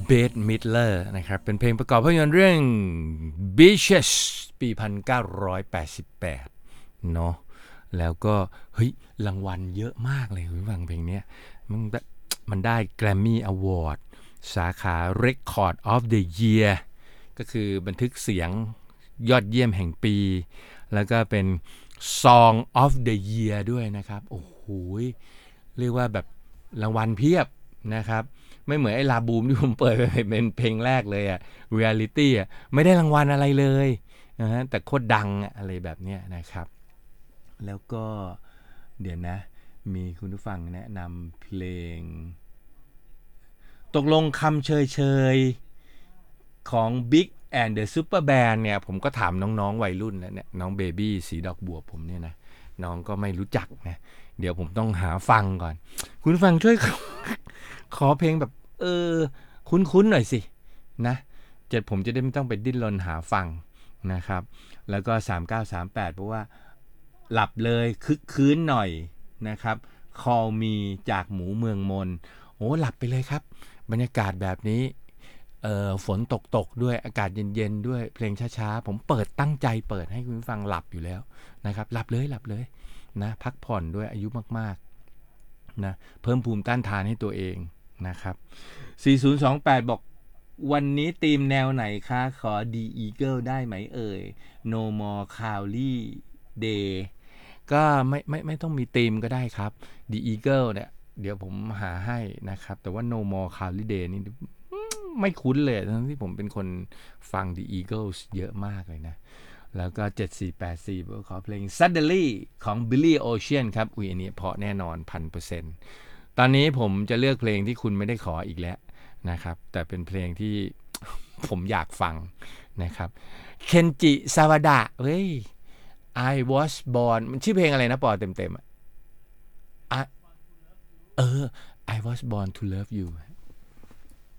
เบธ มิดเลอร์นะครับเป็นเพลงประกอบภาพยนตร์เรื่อง Beaches ปี 1988เนาะแล้วก็เฮ้ยรางวัลเยอะมากเลยคุณฟังเพลงนี้มันได้ Grammy Award สาขา Record of the Year ก็คือบันทึกเสียงยอดเยี่ยมแห่งปีแล้วก็เป็น Song of the Year ด้วยนะครับโอ้โหเรียกว่าแบบรางวัลเพียบนะครับไม่เหมือนไอ้ลาบูมที่ผมเปิดไปเป็นเพลงแรกเลยอะ Reality อะไม่ได้รางวัลอะไรเลยนะฮะแต่โคตรดังอะไรแบบเนี้ยนะครับแล้วก็เดี๋ยวนะมีคุณผู้ฟังแนะนำเพลงตกลงคำเชยของ Big and the Super Band เนี่ยผมก็ถามน้องๆวัยรุ่นแล้วเนี่ยน้องเบบี้สีดอกบัวผมเนี่ยนะน้องก็ไม่รู้จักนะเดี๋ยวผมต้องหาฟังก่อนคุณฟังช่วย ขอเพลงแบบคุ้นๆหน่อยสินะผมจะได้ไม่ต้องไปดิ้นรนหาฟังนะครับแล้วก็3938เพราะว่าหลับเลยคึกคืนหน่อยนะครับ Call Me จากหมูเมืองมนโอ้หลับไปเลยครับบรรยากาศแบบนี้ฝนตกด้วยอากาศเย็นๆด้วยเพลงช้าๆผมตั้งใจเปิดให้คุณฟังหลับอยู่แล้วนะครับหลับเลยนะพักผ่อนด้วยอายุมากๆนะเพิ่มภูมิต้านทานให้ตัวเองนะครับ4028บอกวันนี้ธีมแนวไหนคะขอ The Eagle ได้ไหมเอ่ย No More Cloudy Day ก็ไม่ต้องมีธีมก็ได้ครับ The Eagle เนี่ยเดี๋ยวผมหาให้นะครับแต่ว่า No More Cloudy Day นี่ไม่คุ้นเลยทั้งที่ผมเป็นคนฟัง The Eagles เยอะมากเลยนะแล้วก็7484ขอเพลง Suddenly ของ Billy Ocean ครับอันนี้เพราะแน่นอน 1,000% ตอนนี้ผมจะเลือกเพลงที่คุณไม่ได้ขออีกแล้วนะครับแต่เป็นเพลงที่ ผมอยากฟังนะครับเคนจิซาวดะเฮ้ย I was born มันชื่อเพลงอะไรนะปอเต็มๆI was born to love you